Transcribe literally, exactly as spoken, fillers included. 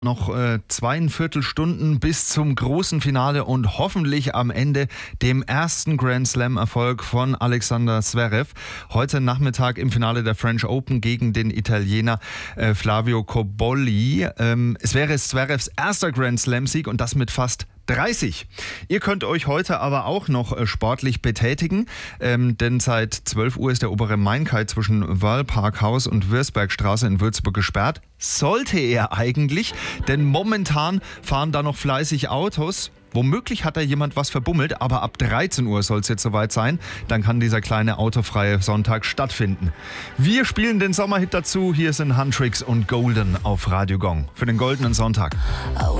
Noch äh, zweieinviertel Stunden bis zum großen Finale und hoffentlich am Ende dem ersten Grand Slam-Erfolg von Alexander Zverev. Heute Nachmittag im Finale der French Open gegen den Italiener äh, Flavio Cobolli. Ähm, es wäre Zverevs erster Grand Slam-Sieg und das mit fast dreißig. Ihr könnt euch heute aber auch noch äh, sportlich betätigen, ähm, denn seit zwölf Uhr ist der obere Main-Kai zwischen Wörl-Parkhaus und Würzbergstraße in Würzburg gesperrt. Sollte er eigentlich, denn momentan fahren da noch fleißig Autos. Womöglich hat da jemand was verbummelt, aber ab dreizehn Uhr soll es jetzt soweit sein. Dann kann dieser kleine autofreie Sonntag stattfinden. Wir spielen den Sommerhit dazu. Hier sind Huntrix und Golden auf Radio Gong für den goldenen Sonntag.